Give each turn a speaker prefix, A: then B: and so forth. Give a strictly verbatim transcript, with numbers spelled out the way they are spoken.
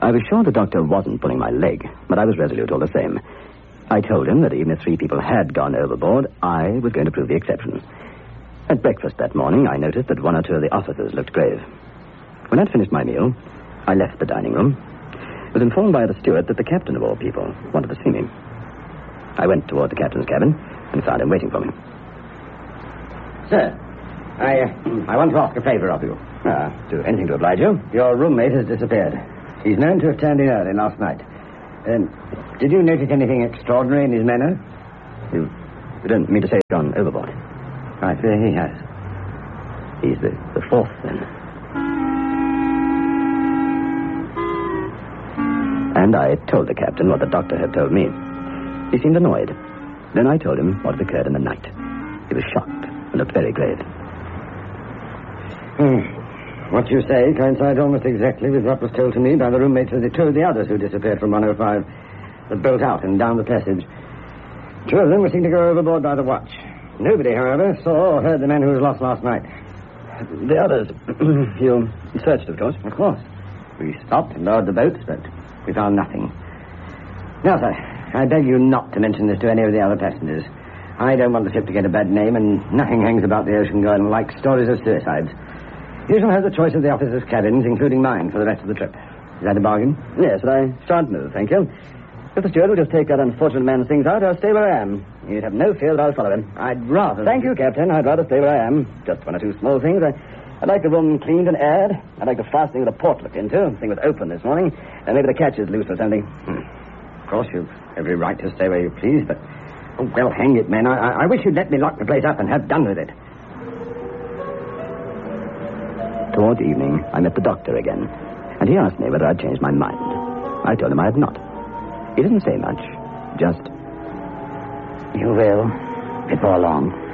A: I was sure the doctor wasn't pulling my leg, but I was resolute all the same. I told him that even if three people had gone overboard, I was going to prove the exception. At breakfast that morning, I noticed that one or two of the officers looked grave. When I'd finished my meal, I left the dining room. Was informed by the steward that the captain of all people wanted to see me. I went toward the captain's cabin and found him waiting for me.
B: Sir, I uh, I want to ask a favor of you.
A: Ah, do anything to oblige you.
B: Your roommate has disappeared. He's known to have turned in early last night. Um, did you notice anything extraordinary in his manner?
A: You, you don't mean to say he's gone overboard?
B: I fear he has.
A: He's the, the fourth, then. And I told the captain what the doctor had told me. He seemed annoyed. Then I told him what had occurred in the night. He was shocked and looked very grave.
B: Hmm. What you say coincides almost exactly with what was told to me by the roommates of the two of the others who disappeared from one oh five. They built out and down the passage. Two of them were seen to go overboard by the watch. Nobody, however, saw or heard the man who was lost last night.
A: The others, you searched, of course?
B: Of course. We stopped and lowered the boats, but we found nothing. Now, sir, I beg you not to mention this to any of the other passengers. I don't want the ship to get a bad name, and nothing hangs about the ocean going like stories of suicides. You shall have the choice of the officers' cabins, including mine, for the rest of the trip. Is that a bargain?
A: Yes, but I shan't move, thank you. If the steward will just take that unfortunate man's things out, I'll stay where I am. You'd have no fear that I'll follow him.
B: I'd rather...
A: Thank you, Captain. I'd rather stay where I am. Just one or two small things. I, I'd like the room cleaned and aired. I'd like the fastening of the port looked into. The thing was open this morning. And maybe the catch is loose or something.
B: Hmm. Of course, you've every right to stay where you please, but... Oh, well, hang it, man. I, I wish you'd let me lock the place up and have done with it.
A: Towards evening, I met the doctor again, and he asked me whether I'd changed my mind. I told him I had not. He didn't say much, just...
B: You will, before long.